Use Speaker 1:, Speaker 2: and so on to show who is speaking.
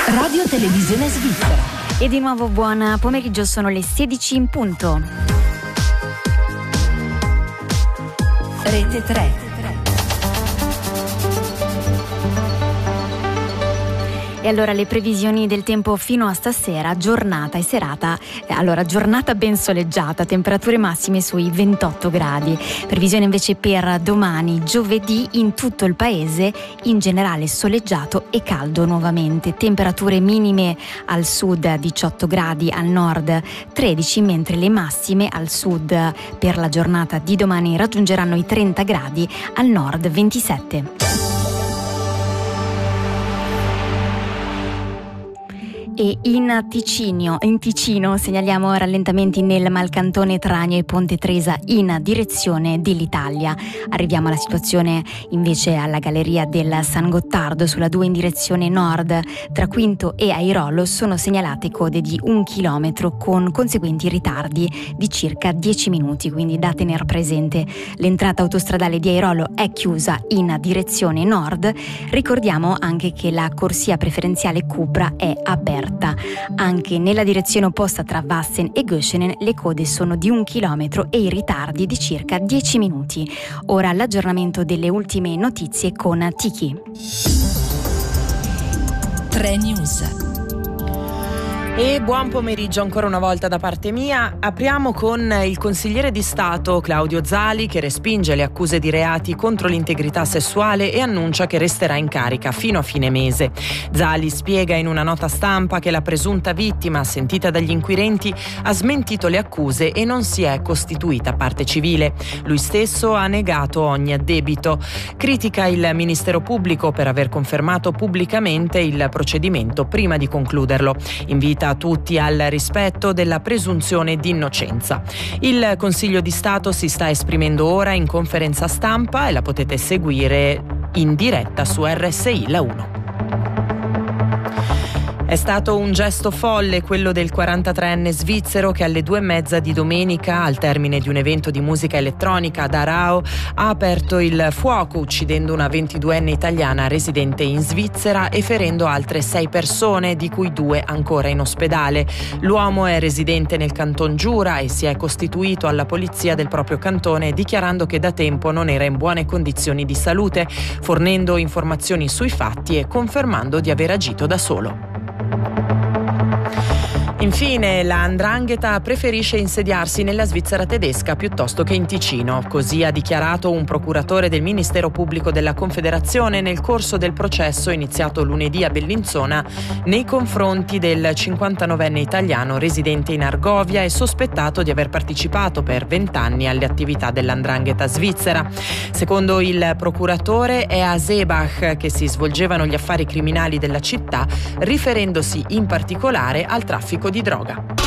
Speaker 1: Radio Televisione Svizzera.
Speaker 2: E di nuovo buon pomeriggio, sono le 16 in punto.
Speaker 1: Rete 3.
Speaker 2: E allora le previsioni del tempo fino a stasera, giornata e serata. Allora, giornata ben soleggiata, temperature massime sui 28 gradi. Previsione invece per domani, giovedì, in tutto il paese, in generale soleggiato e caldo nuovamente. Temperature minime al sud 18 gradi, al nord 13, mentre le massime al sud per la giornata di domani raggiungeranno i 30 gradi, al nord 27. E in Ticino segnaliamo rallentamenti nel Malcantone Tragno e Ponte Tresa in direzione dell'Italia. Arriviamo alla situazione invece alla galleria del San Gottardo sulla 2 in direzione nord. Tra Quinto e Airolo sono segnalate code di 1 chilometro con conseguenti ritardi di circa 10 minuti, quindi da tener presente. L'entrata autostradale di Airolo è chiusa in direzione nord. Ricordiamo anche che la corsia preferenziale Cupra è aperta. Anche nella direzione opposta tra Vassen e Göschenen le code sono di 1 chilometro e i ritardi di circa 10 minuti. Ora l'aggiornamento delle ultime notizie con Tiki.
Speaker 1: 3 News.
Speaker 3: E buon pomeriggio ancora una volta da parte mia. Apriamo con il consigliere di Stato Claudio Zali, che respinge le accuse di reati contro l'integrità sessuale e annuncia che resterà in carica fino a fine mese. Zali spiega in una nota stampa che la presunta vittima, sentita dagli inquirenti, ha smentito le accuse e non si è costituita parte civile. Lui stesso ha negato ogni addebito. Critica il Ministero Pubblico per aver confermato pubblicamente il procedimento prima di concluderlo. Invita tutti al rispetto della presunzione di innocenza. Il Consiglio di Stato si sta esprimendo ora in conferenza stampa e la potete seguire in diretta su RSI La 1. È stato un gesto folle quello del 43enne svizzero che alle 2:30 di domenica, al termine di un evento di musica elettronica ad Aarau, ha aperto il fuoco uccidendo una 22enne italiana residente in Svizzera e ferendo altre 6 persone, di cui 2 ancora in ospedale. L'uomo è residente nel canton Giura e si è costituito alla polizia del proprio cantone dichiarando che da tempo non era in buone condizioni di salute, fornendo informazioni sui fatti e confermando di aver agito da solo. Infine, la 'ndrangheta preferisce insediarsi nella Svizzera tedesca piuttosto che in Ticino. Così ha dichiarato un procuratore del Ministero Pubblico della Confederazione nel corso del processo iniziato lunedì a Bellinzona nei confronti del 59enne italiano residente in Argovia e sospettato di aver partecipato per 20 anni alle attività della 'ndrangheta svizzera. Secondo il procuratore è a Seebach che si svolgevano gli affari criminali della città, riferendosi in particolare al traffico di droga.